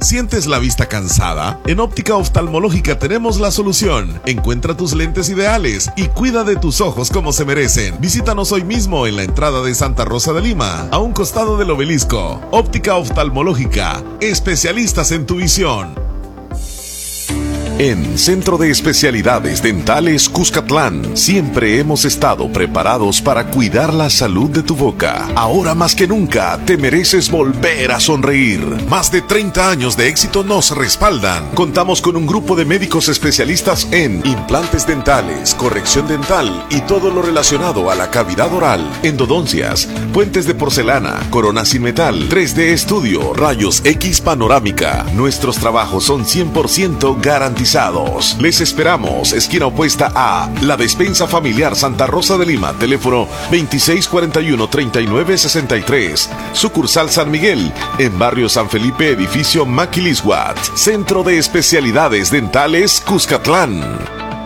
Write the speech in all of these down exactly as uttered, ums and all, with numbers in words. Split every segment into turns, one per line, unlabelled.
¿Sientes la vista cansada? En Óptica Oftalmológica tenemos la solución. Encuentra tus lentes ideales y cuida de tus ojos como se merecen. Visítanos hoy mismo en la entrada de Santa Rosa de Lima, a un costado del obelisco. Óptica Oftalmológica, especialistas en tu visión.
En Centro de Especialidades Dentales Cuscatlán, siempre hemos estado preparados para cuidar la salud de tu boca. Ahora más que nunca, te mereces volver a sonreír. Más de treinta años de éxito nos respaldan. Contamos con un grupo de médicos especialistas en implantes dentales, corrección dental y todo lo relacionado a la cavidad oral, endodoncias, puentes de porcelana, corona sin metal, tres D estudio, rayos X panorámica. Nuestros trabajos son cien por ciento garantizados. Les esperamos, esquina opuesta a La Despensa Familiar Santa Rosa de Lima, teléfono veintiséis cuarenta y uno, treinta y nueve sesenta y tres, sucursal San Miguel, en barrio San Felipe, edificio Maquilisguat, Centro de Especialidades Dentales Cuscatlán.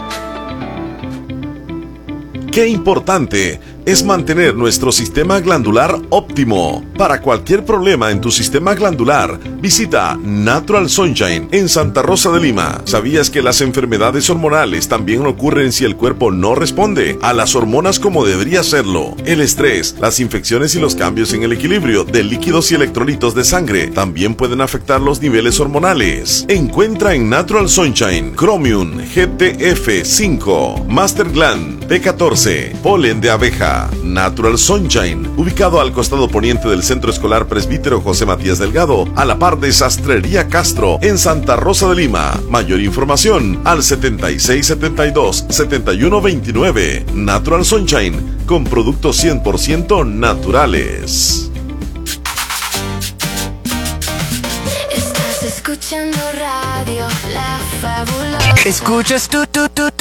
Qué importante es mantener nuestro sistema glandular óptimo. Para cualquier problema en tu sistema glandular, visita Natural Sunshine en Santa Rosa de Lima. ¿Sabías que las enfermedades hormonales también ocurren si el cuerpo no responde a las hormonas como debería hacerlo? El estrés, las infecciones y los cambios en el equilibrio de líquidos y electrolitos de sangre también pueden afectar los niveles hormonales. Encuentra en Natural Sunshine Chromium G T F cinco, Master Gland B catorce, polen de abeja. Natural Sunshine, ubicado al costado poniente del Centro Escolar Presbítero José Matías Delgado, a la par de Sastrería Castro, en Santa Rosa de Lima. Mayor información al setenta y seis setenta y dos, setenta y uno veintinueve. Natural Sunshine, con productos cien por ciento naturales.
Estás escuchando radio, La Fabulosa.
Escuchas tú, tú, tú.